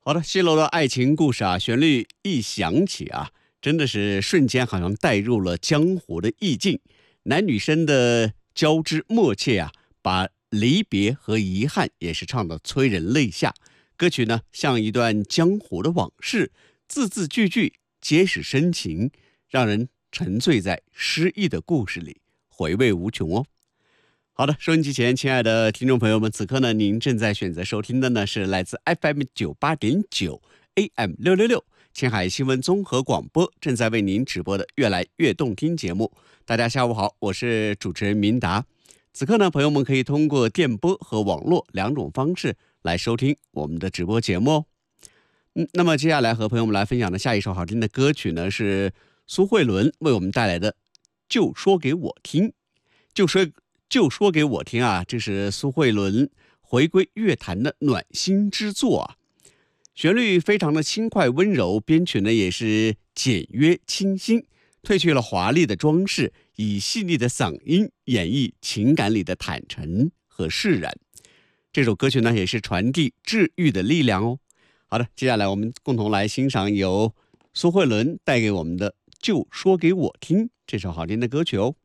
好的，泄露的爱情故事啊，旋律一响起啊，真的是瞬间好像带入了江湖的意境，男女生的交织默契啊，把离别和遗憾也是唱得催人泪下。歌曲呢，像一段江湖的往事，字字句句皆是深情，让人沉醉在诗意的故事里，回味无穷哦。好的，收音机前，亲爱的听众朋友们，此刻呢，您正在选择收听的呢是来自 FM98.9 AM666青海新闻综合广播正在为您直播的越来越动听节目。大家下午好，我是主持人明达。此刻呢，朋友们可以通过电波和网络两种方式来收听我们的直播节目哦。那么接下来和朋友们来分享的下一首好听的歌曲呢，是苏慧伦为我们带来的《就说给我听》。就说给我听啊，这是苏慧伦回归乐坛的暖心之作啊。旋律非常的轻快温柔，编曲呢也是简约清新，褪去了华丽的装饰，以细腻的嗓音演绎情感里的坦诚和释然。这首歌曲呢也是传递治愈的力量哦。好的，接下来我们共同来欣赏由苏慧伦带给我们的《就说给我听》这首好听的歌曲哦。